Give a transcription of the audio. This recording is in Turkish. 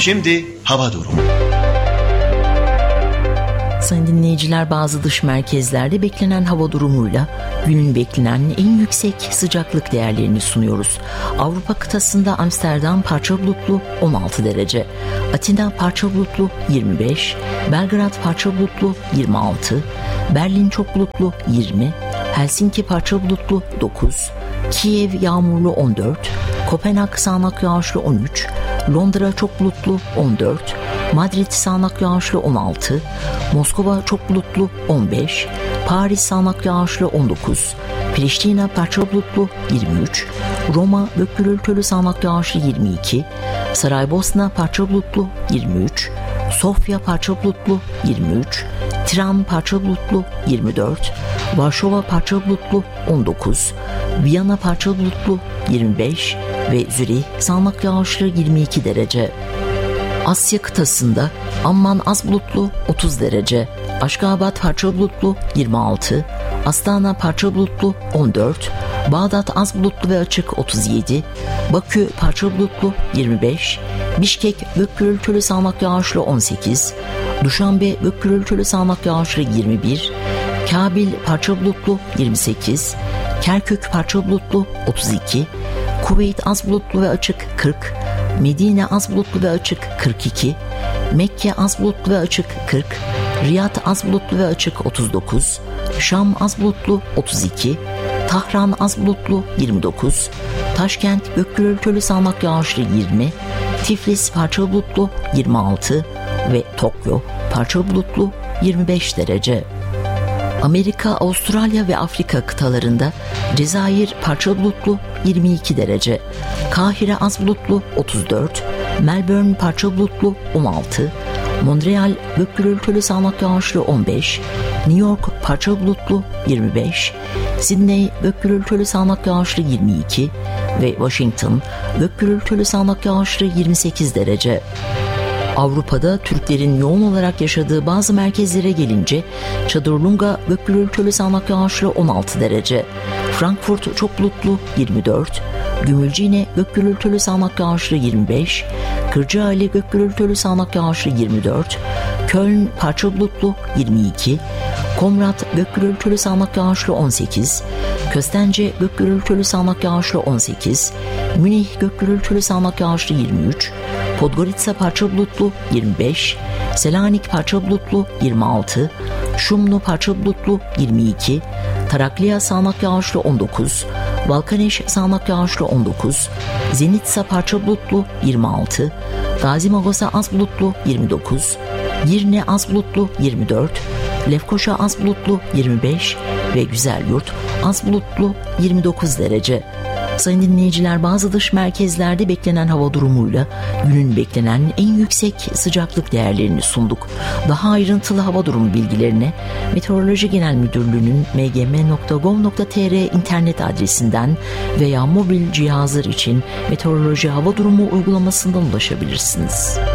Şimdi hava durumu. Sayın dinleyiciler, bazı dış merkezlerde beklenen hava durumuyla günün beklenen en yüksek sıcaklık değerlerini sunuyoruz. Avrupa kıtasında Amsterdam parça bulutlu 16 derece, Atina parça bulutlu 25, Belgrad parça bulutlu 26, Berlin çok bulutlu 20, Helsinki parça bulutlu 9, Kiev yağmurlu 14, Kopenhag sağanak yağışlı 13, Londra çok bulutlu 14, Madrid sağanak yağışlı 16, Moskova çok bulutlu 15, Paris sağanak yağışlı 19, Priştina parça bulutlu 23, Roma gök gürültülü sağanak yağışlı 22, Saraybosna parça bulutlu 23, Sofya parça bulutlu 23, Tiran parça bulutlu 24, Varşova parça bulutlu 19, Viyana parça bulutlu 25 ve Zürih sağanak yağışlı 22 derece. Asya kıtasında Amman az bulutlu 30 derece, Aşgabat parça bulutlu 26, Astana parça bulutlu 14, Bağdat az bulutlu ve açık 37, Bakü parça bulutlu 25, Bişkek gök gürültülü sağanak yağışlı 18, Duşanbe gök gürültülü sağanak yağışlı 21, Kabil parça bulutlu 28, Kerkük parça bulutlu 32, Kuveyt az bulutlu ve açık 40, Medine az bulutlu ve açık 42, Mekke az bulutlu ve açık 40, Riyad az bulutlu ve açık 39, Şam az bulutlu 32, Tahran az bulutlu 29, Taşkent gök gürültülü sağanak yağışlı 20, Tiflis parça bulutlu 26 ve Tokyo parça bulutlu 25 derece. Amerika, Avustralya ve Afrika kıtalarında Cezayir parça bulutlu 22 derece, Kahire az bulutlu 34, Melbourne parça bulutlu 16, Montreal gök gürültülü sağanak yağışlı 15, New York parça bulutlu 25, Sydney gök gürültülü sağanak yağışlı 22 ve Washington gök gürültülü sağanak yağışlı 28 derece. Avrupa'da Türklerin yoğun olarak yaşadığı bazı merkezlere gelince Çadırlunga gök gürültülü sağanak yağışlı 16 derece, Frankfurt çok bulutlu 24, Gümülcine gök gürültülü sağanak yağışlı 25, Kırcaali gök gürültülü sağanak yağışlı 24, Köln parça bulutlu 22, Komrat gök gürültülü sağanak yağışlı 18, Köstence gök gürültülü sağanak yağışlı 18, Münih gök gürültülü sağanak yağışlı 23, Podgorica parça bulutlu 25, Selanik parça bulutlu 26, Şumlu parça bulutlu 22, Tarakliya sağanak yağışlı 19, Balkaneş sağanak yağışlı 19, Zenitsa parça bulutlu 26, Gazimagosa az bulutlu 29, Girne az bulutlu 24, Lefkoşa az bulutlu 25 ve Güzelyurt az bulutlu 29 derece. Sayın dinleyiciler, bazı dış merkezlerde beklenen hava durumuyla günün beklenen en yüksek sıcaklık değerlerini sunduk. Daha ayrıntılı hava durumu bilgilerine Meteoroloji Genel Müdürlüğü'nün mgm.gov.tr internet adresinden veya mobil cihazlar için meteoroloji hava durumu uygulamasından ulaşabilirsiniz.